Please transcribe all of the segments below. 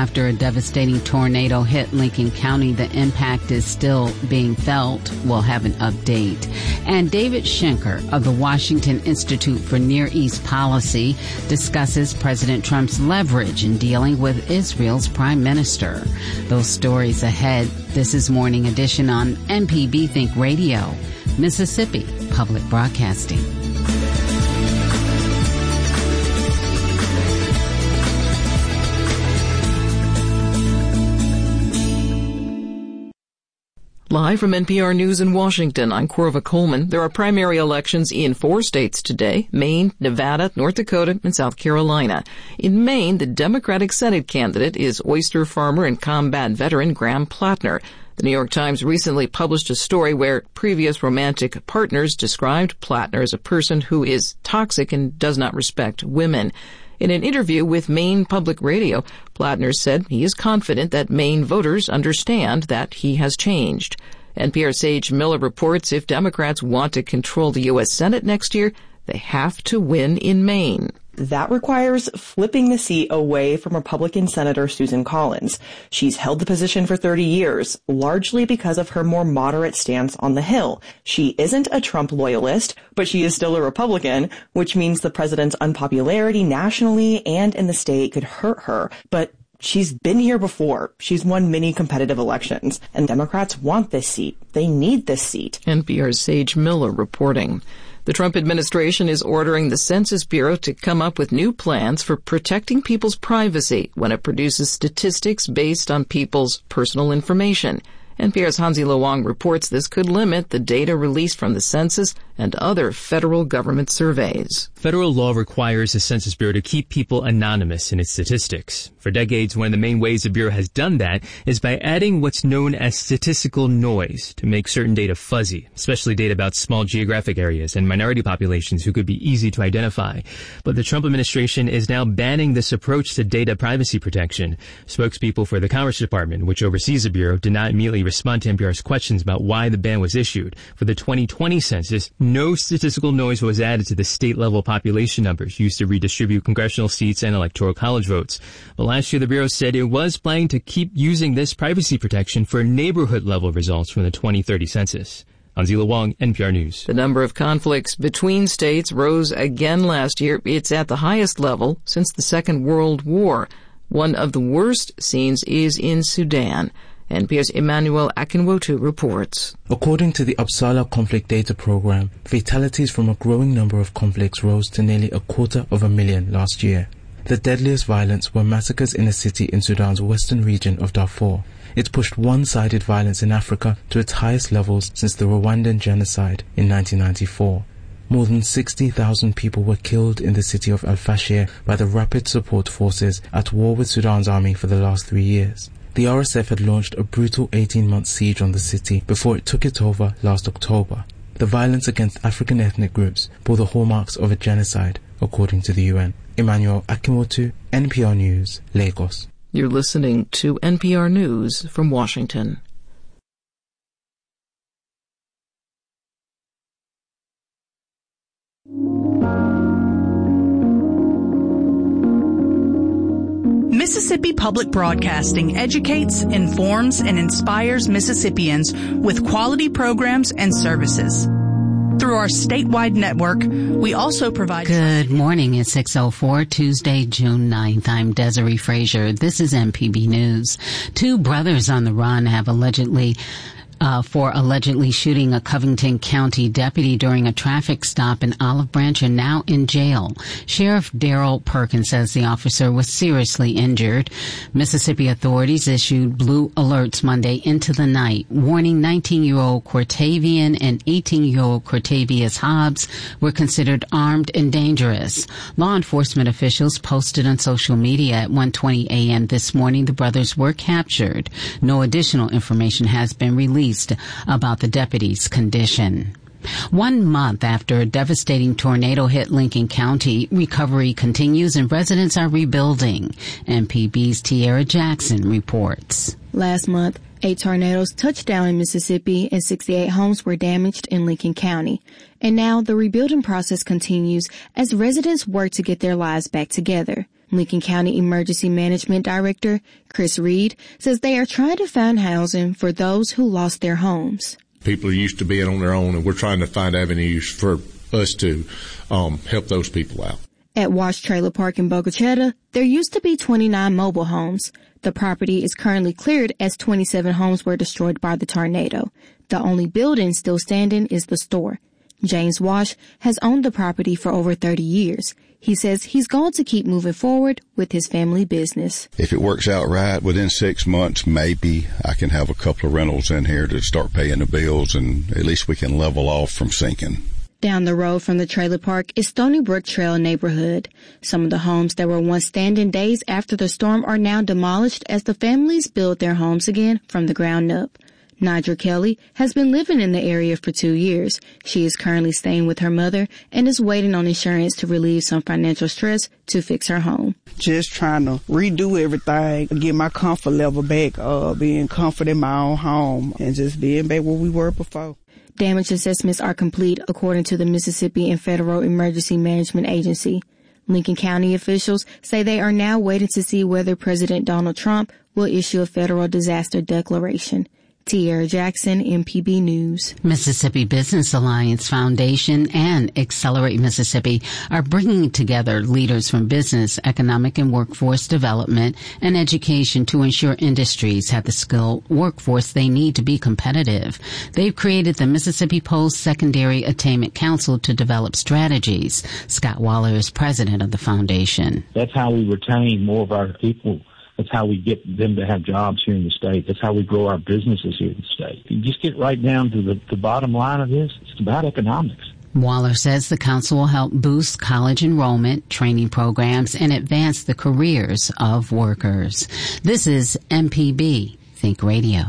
after a devastating tornado hit Lincoln County, the impact is still being felt. We'll have an update. And David Schenker of the Washington Institute for Near East Policy discusses President Trump's leverage in dealing with Israel's prime minister. Those stories ahead. This is Morning Edition on MPB Think Radio, Mississippi Public Broadcasting. Live from NPR News in Washington, I'm Corva Coleman. There are primary elections in 4 states today: Maine, Nevada, North Dakota, and South Carolina. In Maine, the Democratic Senate candidate is oyster farmer and combat veteran Graham Plattner. The New York Times recently published a story where previous romantic partners described Plattner as a person who is toxic and does not respect women. In an interview with Maine Public Radio, Plattner said he is confident that Maine voters understand that he has changed. NPR's Sage Miller reports if Democrats want to control the U.S. Senate next year, they have to win in Maine. That requires flipping the seat away from Republican Senator Susan Collins. She's held the position for 30 years, largely because of her more moderate stance on the Hill. She isn't a Trump loyalist, but she is still a Republican, which means the president's unpopularity nationally and in the state could hurt her. But she's been here before. She's won many competitive elections, and Democrats want this seat. They need this seat. NPR's Sage Miller reporting. The Trump administration is ordering the Census Bureau to come up with new plans for protecting people's privacy when it produces statistics based on people's personal information. NPR's Hansi Lo Wang reports this could limit the data released from the census and other federal government surveys. Federal law requires the Census Bureau to keep people anonymous in its statistics. For decades, one of the main ways the Bureau has done that is by adding what's known as statistical noise to make certain data fuzzy, especially data about small geographic areas and minority populations who could be easy to identify. But the Trump administration is now banning this approach to data privacy protection. Spokespeople for the Commerce Department, which oversees the Bureau, did not immediately respond to NPR's questions about why the ban was issued. For the 2020 census, no statistical noise was added to the state-level population numbers used to redistribute congressional seats and electoral college votes. But last year, the Bureau said it was planning to keep using this privacy protection for neighborhood-level results from the 2030 census. Hansi Lo Wang, NPR News. The number of conflicts between states rose again last year. It's at the highest level since the Second World War. One of the worst scenes is in Sudan. NPR's Emmanuel Akinwotu reports. According to the Uppsala Conflict Data Program, fatalities from a growing number of conflicts rose to nearly 250,000 last year. The deadliest violence were massacres in a city in Sudan's western region of Darfur. It pushed one-sided violence in Africa to its highest levels since the Rwandan genocide in 1994. More than 60,000 people were killed in the city of Al Fashir by the Rapid Support Forces at war with Sudan's army for the last 3 years. The RSF had launched a brutal 18-month siege on the city before it took it over last October. The violence against African ethnic groups bore the hallmarks of a genocide, according to the UN. Emmanuel Akinwotu, NPR News, Lagos. You're listening to NPR News from Washington. Mississippi Public Broadcasting educates, informs, and inspires Mississippians with quality programs and services. Through our statewide network, we also provide... Good morning. It's 6:04, Tuesday, June 9th. I'm Desiree Frazier. This is MPB News. 2 brothers on the run have allegedly shooting a Covington County deputy during a traffic stop in Olive Branch are now in jail. Sheriff Daryl Perkins says the officer was seriously injured. Mississippi authorities issued blue alerts Monday into the night, warning 19-year-old Cortavian and 18-year-old Cortavius Hobbs were considered armed and dangerous. Law enforcement officials posted on social media at 1:20 a.m. this morning the brothers were captured. No additional information has been released about the deputy's condition. 1 month after a devastating tornado hit Lincoln County, recovery continues and residents are rebuilding. MPB's Tiara Jackson reports. Last month, 8 tornadoes touched down in Mississippi and 68 homes were damaged in Lincoln County. And now the rebuilding process continues as residents work to get their lives back together. Lincoln County Emergency Management Director Chris Reed says they are trying to find housing for those who lost their homes. People are used to being on their own, and we're trying to find avenues for us to help those people out. At Wash Trailer Park in Boca Chica, there used to be 29 mobile homes. The property is currently cleared as 27 homes were destroyed by the tornado. The only building still standing is the store. James Wash has owned the property for over 30 years. He says he's going to keep moving forward with his family business. If it works out right, within 6 months, maybe I can have a couple of rentals in here to start paying the bills, and at least we can level off from sinking. Down the road from the trailer park is Stony Brook Trail neighborhood. Some of the homes that were once standing days after the storm are now demolished as the families build their homes again from the ground up. Nigel Kelly has been living in the area for 2 years. She is currently staying with her mother and is waiting on insurance to relieve some financial stress to fix her home. Just trying to redo everything, get my comfort level back, being comforted in my own home, and just being back where we were before. Damage assessments are complete according to the Mississippi and Federal Emergency Management Agency. Lincoln County officials say they are now waiting to see whether President Donald Trump will issue a federal disaster declaration. Tierra Jackson, MPB News. Mississippi Business Alliance Foundation and Accelerate Mississippi are bringing together leaders from business, economic and workforce development, and education to ensure industries have the skilled workforce they need to be competitive. They've created the Mississippi Post-Secondary Attainment Council to develop strategies. Scott Waller is president of the foundation. That's how we retain more of our people. That's how we get them to have jobs here in the state. That's how we grow our businesses here in the state. You just get right down to the bottom line of this. It's about economics. Waller says the council will help boost college enrollment, training programs, and advance the careers of workers. This is MPB Think Radio.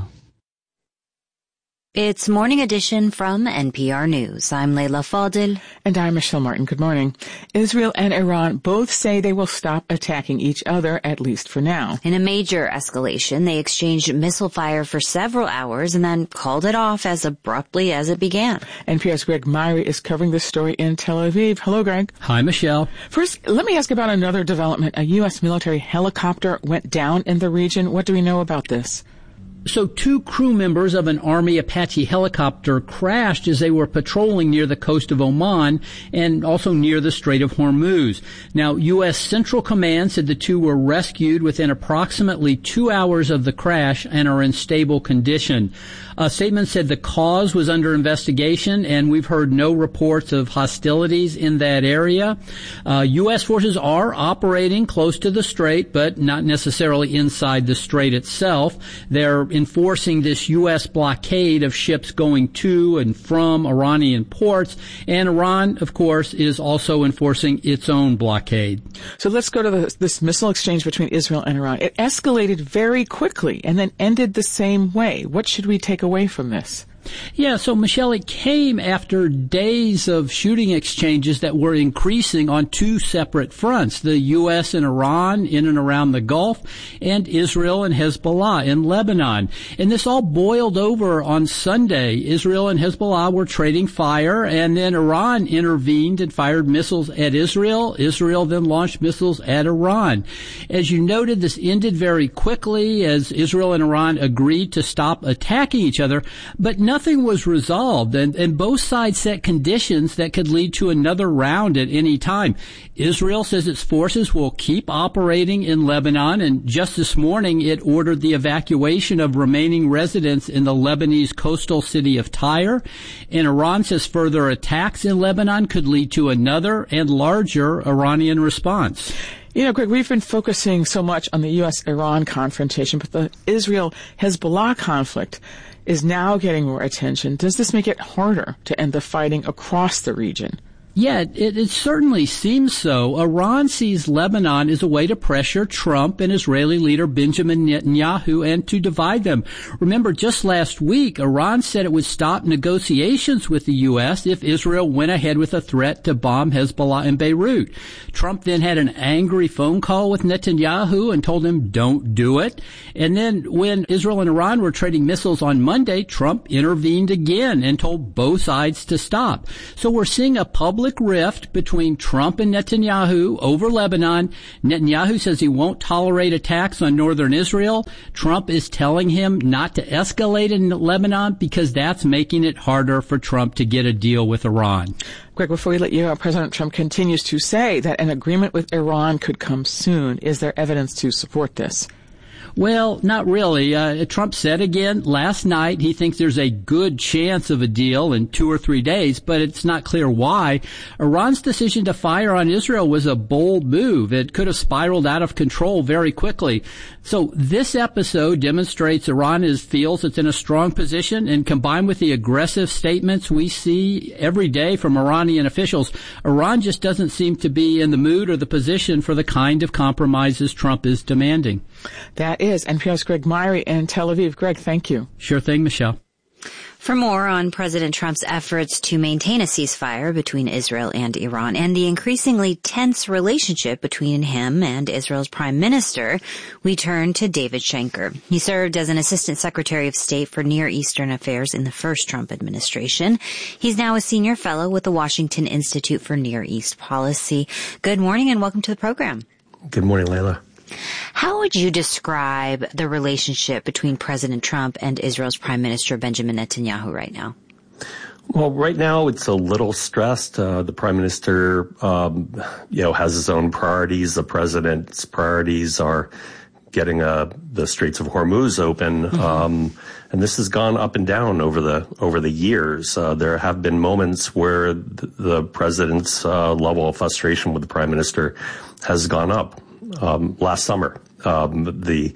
It's Morning Edition from NPR News. I'm Leila Fadil. And I'm Michelle Martin. Good morning. Israel and Iran both say they will stop attacking each other, at least for now. In a major escalation, they exchanged missile fire for several hours and then called it off as abruptly as it began. NPR's Greg Myrie is covering this story in Tel Aviv. Hello, Greg. Hi, Michelle. First, let me ask about another development. A U.S. military helicopter went down in the region. What do we know about this? So 2 crew members of an Army Apache helicopter crashed as they were patrolling near the coast of Oman and also near the Strait of Hormuz. Now, U.S. Central Command said the 2 were rescued within approximately 2 hours of the crash and are in stable condition. A statement said the cause was under investigation, and we've heard no reports of hostilities in that area. U.S. forces are operating close to the strait, but not necessarily inside the strait itself. They're enforcing this U.S. blockade of ships going to and from Iranian ports, and Iran, of course, is also enforcing its own blockade. So let's go to this missile exchange between Israel and Iran. It escalated very quickly and then ended the same way. What should we take away from this? Yeah, so Michelle, it came after days of shooting exchanges that were increasing on 2 separate fronts, the U.S. and Iran in and around the Gulf, and Israel and Hezbollah in Lebanon. And this all boiled over on Sunday. Israel and Hezbollah were trading fire, and then Iran intervened and fired missiles at Israel. Israel then launched missiles at Iran. As you noted, this ended very quickly as Israel and Iran agreed to stop attacking each other, but nothing was resolved, and both sides set conditions that could lead to another round at any time. Israel says its forces will keep operating in Lebanon, and just this morning it ordered the evacuation of remaining residents in the Lebanese coastal city of Tyre. And Iran says further attacks in Lebanon could lead to another and larger Iranian response. You know, Greg, we've been focusing so much on the U.S.-Iran confrontation, but the Israel-Hezbollah conflict is now getting more attention. Does this make it harder to end the fighting across the region? Yeah, it certainly seems so. Iran sees Lebanon as a way to pressure Trump and Israeli leader Benjamin Netanyahu and to divide them. Remember, just last week, Iran said it would stop negotiations with the U.S. if Israel went ahead with a threat to bomb Hezbollah in Beirut. Trump then had an angry phone call with Netanyahu and told him, don't do it. And then when Israel and Iran were trading missiles on Monday, Trump intervened again and told both sides to stop. So we're seeing a public public rift between Trump and Netanyahu over Lebanon. Netanyahu says he won't tolerate attacks on northern Israel. Trump is telling him not to escalate in Lebanon because that's making it harder for Trump to get a deal with Iran. Greg, before we let you go, President Trump continues to say that an agreement with Iran could come soon. Is there evidence to support this? Well, not really. Trump said again last night he thinks there's a good chance of a deal in 2 or 3 days, but it's not clear why. Iran's decision to fire on Israel was a bold move. It could have spiraled out of control very quickly. So this episode demonstrates Iran feels it's in a strong position, and combined with the aggressive statements we see every day from Iranian officials, Iran just doesn't seem to be in the mood or the position for the kind of compromises Trump is demanding. That is NPR's Greg Myrie in Tel Aviv. Greg, thank you. Sure thing, Michelle. For more on President Trump's efforts to maintain a ceasefire between Israel and Iran and the increasingly tense relationship between him and Israel's prime minister, we turn to David Schenker. He served as an assistant secretary of state for Near Eastern affairs in the first Trump administration. He's now a senior fellow with the Washington Institute for Near East Policy. Good morning and welcome to the program. Good morning, Layla. How would you describe the relationship between President Trump and Israel's Prime Minister Benjamin Netanyahu right now? Well, right now it's a little stressed. The Prime Minister, has his own priorities. The President's priorities are getting the Straits of Hormuz open. And this has gone up and down over the years. There have been moments where the President's level of frustration with the Prime Minister has gone up. Last summer, the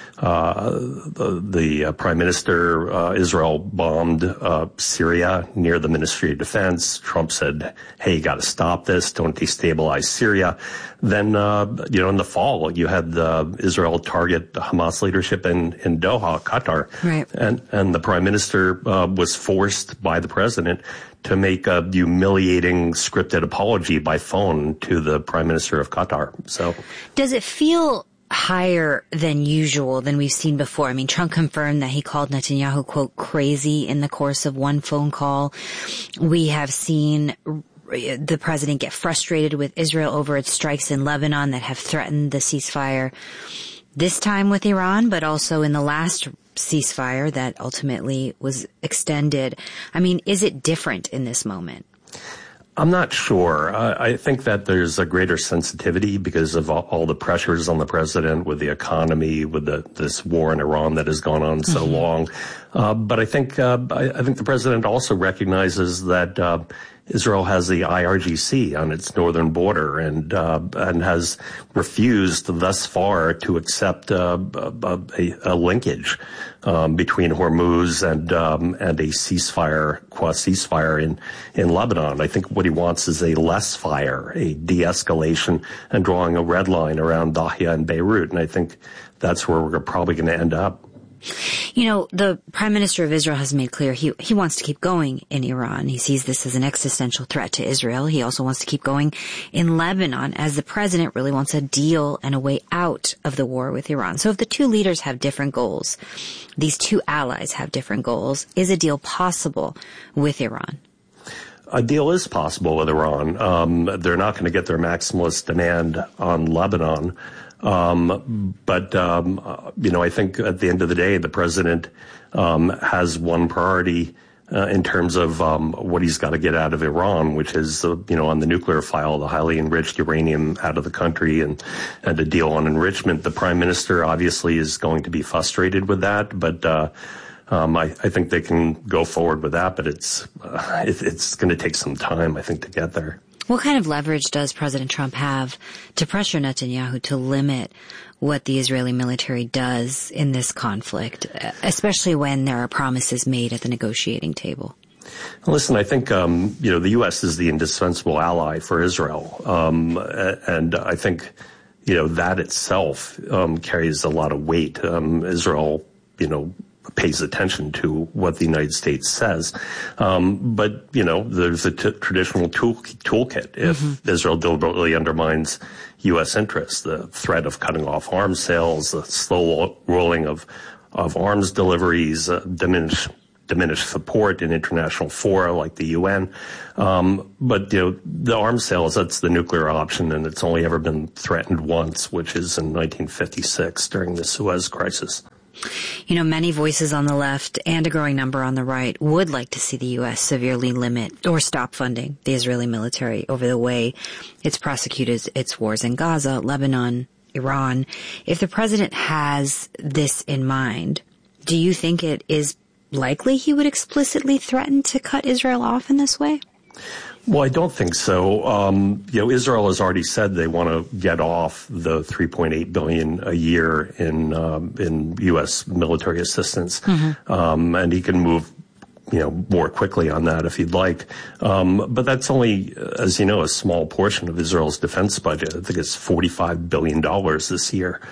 Prime Minister, Israel bombed Syria near the Ministry of Defense. Trump said, hey, you got to stop this. Don't destabilize Syria. Then, in the fall, you had Israel target Hamas leadership in Doha, Qatar. Right. And the Prime Minister was forced by the President to make a humiliating scripted apology by phone to the Prime Minister of Qatar. So, does it feel higher than usual, than we've seen before? I mean, Trump confirmed that he called Netanyahu, quote, crazy in the course of one phone call. We have seen the president get frustrated with Israel over its strikes in Lebanon that have threatened the ceasefire, this time with Iran, but also in the last ceasefire that ultimately was extended. I mean, is it different in this moment? I'm not sure. I think that there's a greater sensitivity because of all the pressures on the president with the economy, with this war in Iran that has gone on so long. But I think the president also recognizes that Israel has the IRGC on its northern border and has refused thus far to accept a linkage between Hormuz and a ceasefire, quasi-ceasefire in Lebanon. I think what he wants is a less fire, a de-escalation, and drawing a red line around Dahia and Beirut. And I think that's where we're probably going to end up. You know, the Prime Minister of Israel has made clear he wants to keep going in Iran. He sees this as an existential threat to Israel. He also wants to keep going in Lebanon, as the president really wants a deal and a way out of the war with Iran. So if the two leaders have different goals, these two allies have different goals, is a deal possible with Iran? A deal is possible with Iran. They're not going to get their maximalist demand on Lebanon. But I think at the end of the day, the president has one priority in terms of what he's got to get out of Iran, which is, on the nuclear file, the highly enriched uranium out of the country and a deal on enrichment. The prime minister obviously is going to be frustrated with that, but I think they can go forward with that, but it's going to take some time, I think, to get there. What kind of leverage does President Trump have to pressure Netanyahu to limit what the Israeli military does in this conflict, especially when there are promises made at the negotiating table? Listen, I think, the U.S. is the indispensable ally for Israel. And I think, that itself carries a lot of weight. Israel, pays attention to what the United States says. But there's a traditional toolkit. If Israel deliberately undermines U.S. interests, the threat of cutting off arms sales, the slow rolling of arms deliveries, diminished diminished support in international fora like the UN. But the arms sales, that's the nuclear option, and it's only ever been threatened once, which is in 1956 during the Suez Crisis. Many voices on the left and a growing number on the right would like to see the U.S. severely limit or stop funding the Israeli military over the way it's prosecuted its wars in Gaza, Lebanon, Iran. If the president has this in mind, do you think it is likely he would explicitly threaten to cut Israel off in this way? Well, I don't think so. Israel has already said they want to get off the $3.8 billion a year in U.S. military assistance, and he can move, more quickly on that if he'd like. But that's only, as you know, a small portion of Israel's defense budget. I think it's $45 billion this year,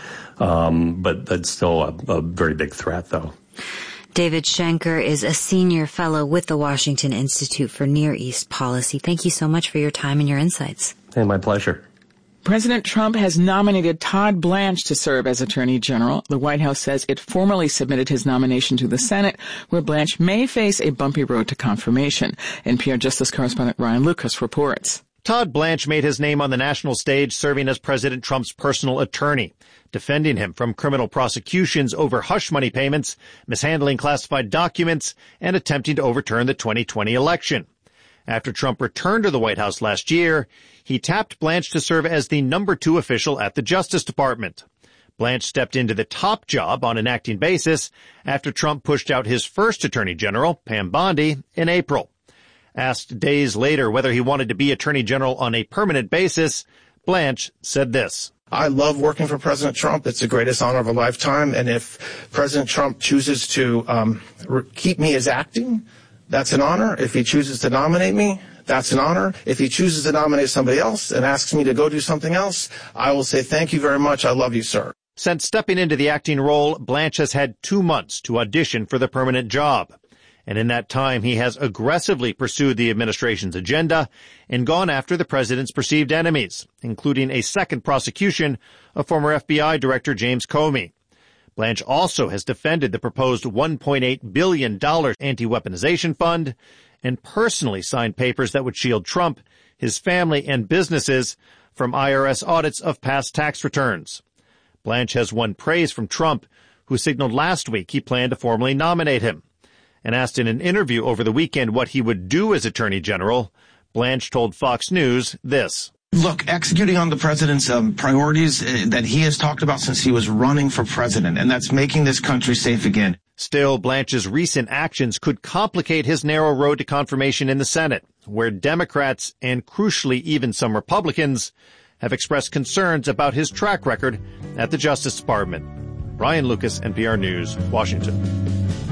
but that's still a very big threat, though. David Schenker is a senior fellow with the Washington Institute for Near East Policy. Thank you so much for your time and your insights. Hey, my pleasure. President Trump has nominated Todd Blanche to serve as Attorney General. The White House says it formally submitted his nomination to the Senate, where Blanche may face a bumpy road to confirmation. NPR Justice correspondent Ryan Lucas reports. Todd Blanche made his name on the national stage serving as President Trump's personal attorney, defending him from criminal prosecutions over hush money payments, mishandling classified documents, and attempting to overturn the 2020 election. After Trump returned to the White House last year, he tapped Blanche to serve as the number 2 official at the Justice Department. Blanche stepped into the top job on an acting basis after Trump pushed out his first Attorney General, Pam Bondi, in April. Asked days later whether he wanted to be Attorney General on a permanent basis, Blanche said this. I love working for President Trump. It's the greatest honor of a lifetime. And if President Trump chooses to keep me as acting, that's an honor. If he chooses to nominate me, that's an honor. If he chooses to nominate somebody else and asks me to go do something else, I will say thank you very much. I love you, sir. Since stepping into the acting role, Blanche has had 2 months to audition for the permanent job. And in that time, he has aggressively pursued the administration's agenda and gone after the president's perceived enemies, including a second prosecution of former FBI Director James Comey. Blanche also has defended the proposed $1.8 billion anti-weaponization fund and personally signed papers that would shield Trump, his family, and businesses from IRS audits of past tax returns. Blanche has won praise from Trump, who signaled last week he planned to formally nominate him. And asked in an interview over the weekend what he would do as Attorney General, Blanche told Fox News this. Look, executing on the president's priorities that he has talked about since he was running for president, and that's making this country safe again. Still, Blanche's recent actions could complicate his narrow road to confirmation in the Senate, where Democrats and crucially even some Republicans have expressed concerns about his track record at the Justice Department. Ryan Lucas, NPR News, Washington.